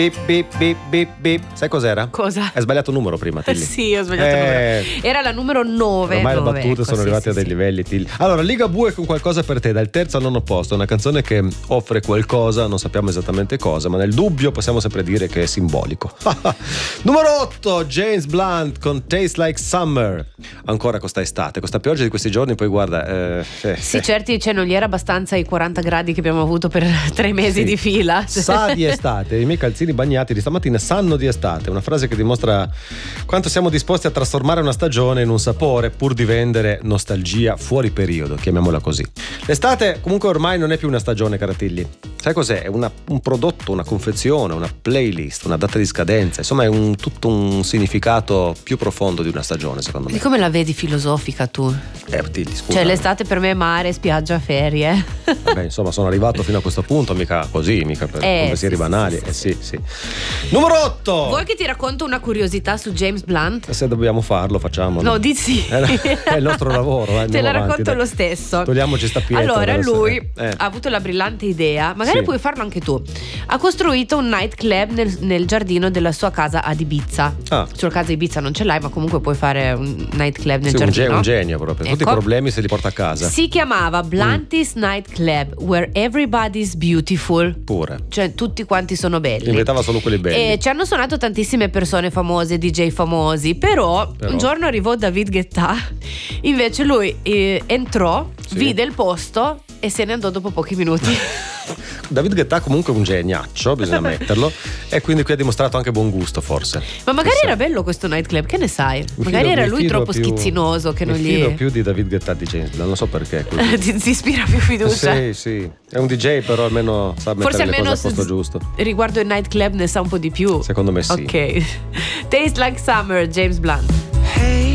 Bip, bip, bip, bip, bip. Sai cos'era? Cosa? Hai sbagliato numero prima, Tilly. Sì, ho sbagliato numero. Era la numero 9. Ormai le battute sono arrivate a dei livelli, Tilly. Allora, Ligabue con qualcosa per te, dal terzo al nono posto. Una canzone che offre qualcosa, non sappiamo esattamente cosa, ma nel dubbio possiamo sempre dire che è simbolico. Numero 8, James Blunt con Taste Like Summer. Ancora questa estate, questa pioggia di questi giorni, poi guarda. Sì, certi, cioè non gli era abbastanza i 40 gradi che abbiamo avuto per 3 mesi di fila. Sa di estate, i miei calzini bagnati di stamattina sanno di estate, una frase che dimostra quanto siamo disposti a trasformare una stagione in un sapore pur di vendere nostalgia fuori periodo, chiamiamola così. L'estate comunque ormai non è più una stagione, Caratilli. Sai cos'è? È un prodotto, una confezione, una playlist, una data di scadenza, insomma è tutto un significato più profondo di una stagione, secondo me. E come la vedi filosofica tu? Tilly, scusa. Cioè l'estate per me è mare, spiaggia, ferie. Vabbè, insomma sono arrivato fino a questo punto, mica così, mica per pensieri banali. Sì. Numero 8. Vuoi che ti racconto una curiosità su James Blunt? Se dobbiamo farlo, facciamolo. No, di sì. È il nostro lavoro. Te la racconto lo stesso. Togliamoci sta pietra. Allora lui ha avuto la brillante idea, magari puoi farlo anche tu. Ha costruito un nightclub nel giardino della sua casa ad Ibiza. Sulla casa Ibiza non ce l'hai, ma comunque puoi fare un nightclub nel giardino. Un genio proprio. Tutti i problemi se li porta a casa. Si chiamava Blunt's Nightclub, where everybody's beautiful. Pure. Cioè tutti quanti sono belli. Invitava solo quelli belli. E ci hanno suonato tantissime persone famose, DJ famosi, però un giorno arrivò David Guetta. Invece lui entrò, vide il posto e se ne andò dopo pochi minuti. David Guetta comunque è un geniaccio, bisogna metterlo, e quindi qui ha dimostrato anche buon gusto, forse. Ma magari era bello questo nightclub, che ne sai? Magari era lui troppo schizzinoso che non gli... Mi fido più di David Guetta di James Blunt, non so perché. Ti ispira più fiducia? Sì, è un DJ, però almeno sa mettere le cose al posto giusto. Riguardo il nightclub ne sa un po' di più. Secondo me sì. Ok. Taste Like Summer, James Blunt.